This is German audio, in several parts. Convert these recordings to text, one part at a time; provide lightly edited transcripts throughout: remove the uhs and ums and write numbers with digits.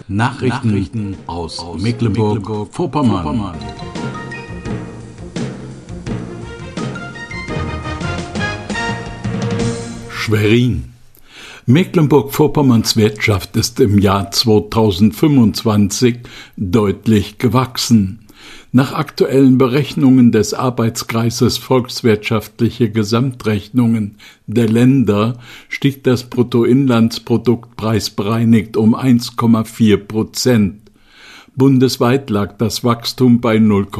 Nachrichten aus Mecklenburg-Vorpommern. Schwerin. Mecklenburg-Vorpommerns Wirtschaft ist im Jahr 2025 deutlich gewachsen. Nach aktuellen Berechnungen des Arbeitskreises Volkswirtschaftliche Gesamtrechnungen der Länder stieg das Bruttoinlandsprodukt preisbereinigt um 1,4%. Bundesweit lag das Wachstum bei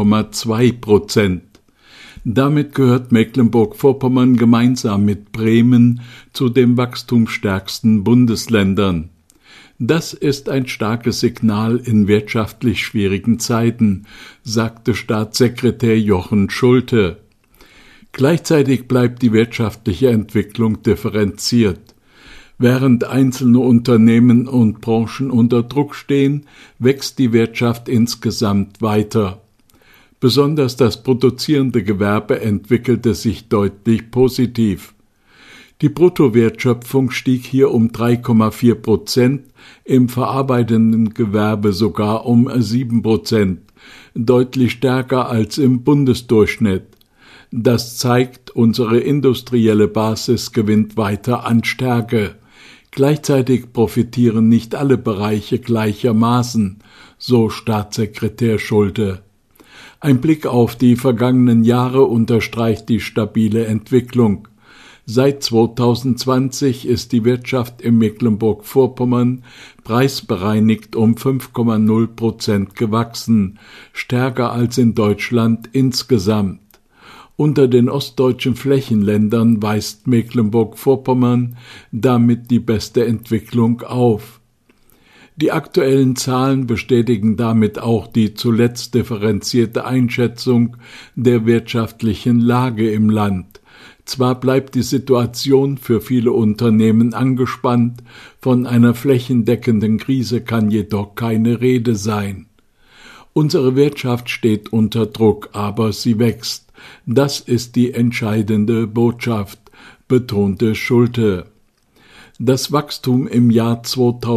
0,2%. Damit gehört Mecklenburg-Vorpommern gemeinsam mit Bremen zu den wachstumsstärksten Bundesländern. Das ist ein starkes Signal in wirtschaftlich schwierigen Zeiten, sagte Staatssekretär Jochen Schulte. Gleichzeitig bleibt die wirtschaftliche Entwicklung differenziert. Während einzelne Unternehmen und Branchen unter Druck stehen, wächst die Wirtschaft insgesamt weiter. Besonders das produzierende Gewerbe entwickelte sich deutlich positiv. Die Bruttowertschöpfung stieg hier um 3,4%, im verarbeitenden Gewerbe sogar um 7%, deutlich stärker als im Bundesdurchschnitt. Das zeigt, unsere industrielle Basis gewinnt weiter an Stärke. Gleichzeitig profitieren nicht alle Bereiche gleichermaßen, so Staatssekretär Schulte. Ein Blick auf die vergangenen Jahre unterstreicht die stabile Entwicklung. Seit 2020 ist die Wirtschaft in Mecklenburg-Vorpommern preisbereinigt um 5,0% gewachsen, stärker als in Deutschland insgesamt. Unter den ostdeutschen Flächenländern weist Mecklenburg-Vorpommern damit die beste Entwicklung auf. Die aktuellen Zahlen bestätigen damit auch die zuletzt differenzierte Einschätzung der wirtschaftlichen Lage im Land. Zwar bleibt die Situation für viele Unternehmen angespannt, von einer flächendeckenden Krise kann jedoch keine Rede sein. Unsere Wirtschaft steht unter Druck, aber sie wächst. Das ist die entscheidende Botschaft, betonte Schulte. Das Wachstum im Jahr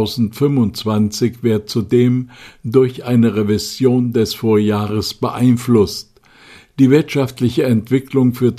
2025 wird zudem durch eine Revision des Vorjahres beeinflusst. Die wirtschaftliche Entwicklung für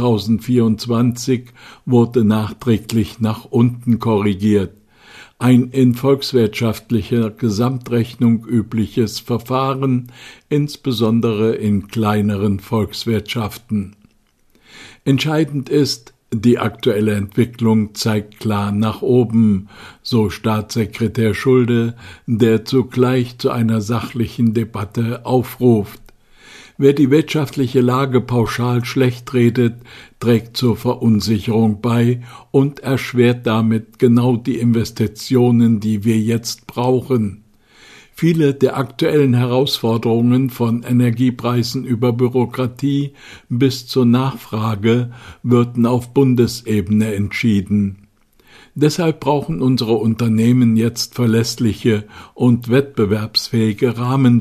2024 wurde nachträglich nach unten korrigiert. Ein in volkswirtschaftlicher Gesamtrechnung übliches Verfahren, insbesondere in kleineren Volkswirtschaften. Entscheidend ist, die aktuelle Entwicklung zeigt klar nach oben, so Staatssekretär Schulte, der zugleich zu einer sachlichen Debatte aufruft. Wer die wirtschaftliche Lage pauschal schlecht redet, trägt zur Verunsicherung bei und erschwert damit genau die Investitionen, die wir jetzt brauchen. Viele der aktuellen Herausforderungen von Energiepreisen über Bürokratie bis zur Nachfrage würden auf Bundesebene entschieden. Deshalb brauchen unsere Unternehmen jetzt verlässliche und wettbewerbsfähige Rahmenbedingungen.